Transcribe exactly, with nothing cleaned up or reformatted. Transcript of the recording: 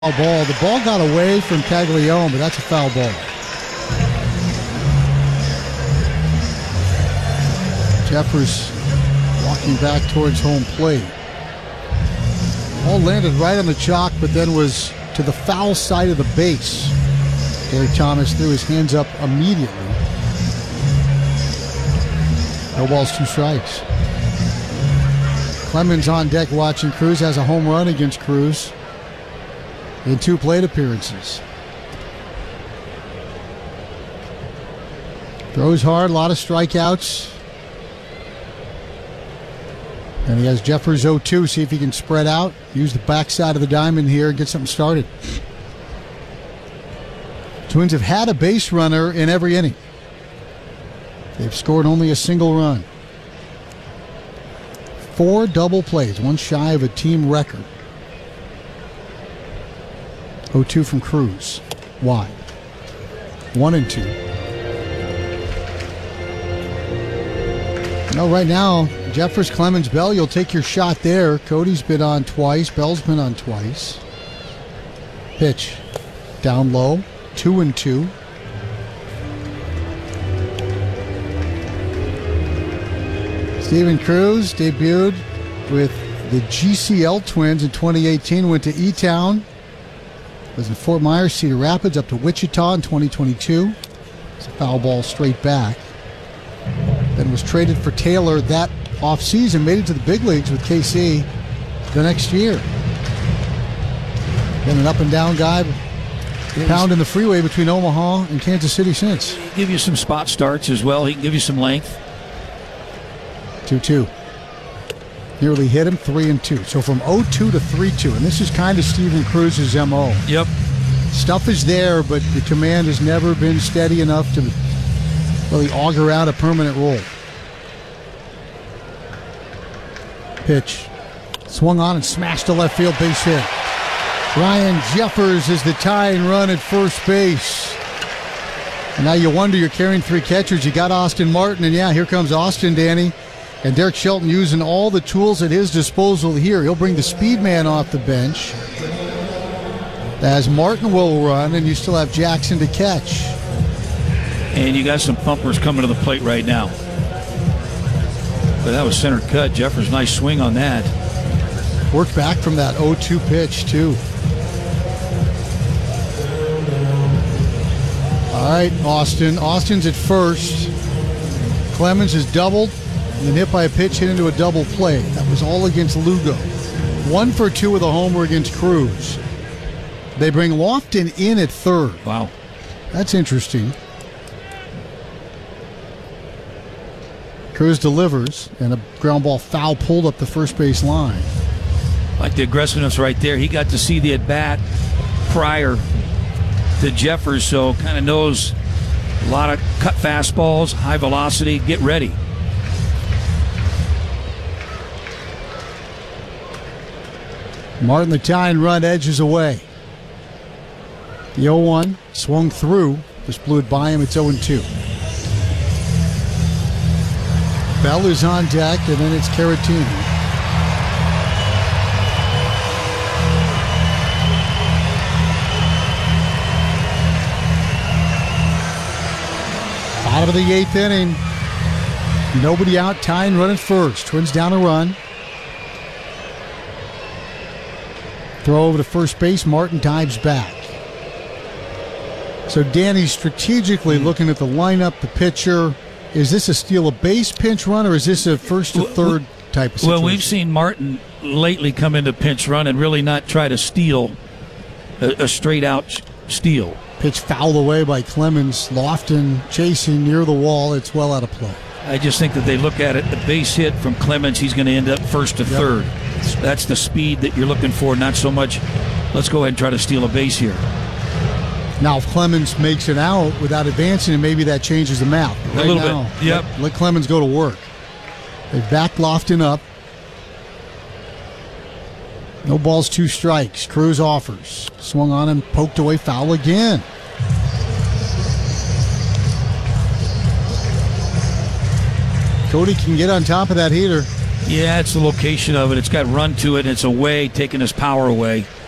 Foul ball. The ball got away from Caglione, but that's a foul ball. Jeffers walking back towards home plate. Ball landed right on the chalk, but then was to the foul side of the base. Derek Thomas threw his hands up immediately. No balls, two strikes. Clemens on deck watching. Cruz has a home run against Cruz in two plate appearances. Throws hard, a lot of strikeouts. And he has Jeffers oh two. See if he can spread out. Use the backside of the diamond here and get something started. Twins have had a base runner in every inning. They've scored only a single run. Four double plays, one shy of a team record. oh two from Cruz. Wide. One and two. No, right now, Jeffers, Clemens, Bell, you'll take your shot there. Cody's been on twice. Bell's been on twice. Pitch. Down low. Two and two. Steven Cruz debuted with the G C L Twins in twenty eighteen. Went to E-Town. Was in Fort Myers, Cedar Rapids, up to Wichita in twenty twenty-two. It's a foul ball straight back. Then was traded for Taylor that offseason. Made it to the big leagues with K C the next year. Been an up and down guy. Pounding the freeway between Omaha and Kansas City since. He'll give you some spot starts as well. He can give you some length. two two. Nearly hit him, three and two. So from oh two to three two. And this is kind of Steven Cruz's M O. Yep. Stuff is there, but the command has never been steady enough to really augur out a permanent role. Pitch. Swung on and smashed to left field, base hit. Ryan Jeffers is the tying run at first base. And now you wonder, you're carrying three catchers. You got Austin Martin, and yeah, here comes Austin, Danny. And Derek Shelton using all the tools at his disposal here. He'll bring the speed man off the bench, as Martin will run, and you still have Jackson to catch. And you got some thumpers coming to the plate right now. But that was center cut. Jeffers, nice swing on that. Worked back from that oh two pitch, too. All right, Austin. Austin's at first. Clemens is doubled, and then hit by a pitch hit into a double play. That was all against Lugo. One for two with a homer against Cruz. They bring Lofton in at third. Wow. That's interesting. Cruz delivers, and a ground ball foul pulled up the first base line. Like the aggressiveness right there. He got to see the at-bat prior to Jeffers, so kind of knows a lot of cut fastballs, high velocity. Get ready. Martin, the tying run, edges away. The oh one swung through, just blew it by him. It's oh and two. Bell is on deck, and then it's Caratini. Out of the eighth inning. Nobody out, tying run at first. Twins down a run. Throw over to first base. Martin dives back. So Danny's strategically looking at the lineup, the pitcher. Is this a steal a base pinch run, or is this a first to third type of situation? Well, we've seen Martin lately come into pinch run and really not try to steal a, a straight out steal. Pitch fouled away by Clemens. Lofton chasing near the wall. It's well out of play. I just think that they look at it, the base hit from Clemens, he's going to end up first to yep. third. That's the speed that you're looking for, not so much, let's go ahead and try to steal a base here. Now, if Clemens makes it out without advancing, maybe that changes the map. Right a little now, bit, yep. Let, let Clemens go to work. They've backed Lofton up. No balls, two strikes. Cruz offers. Swung on him, poked away, foul again. Cody can get on top of that heater. Yeah, it's the location of it. It's got run to it, and it's away, taking his power away.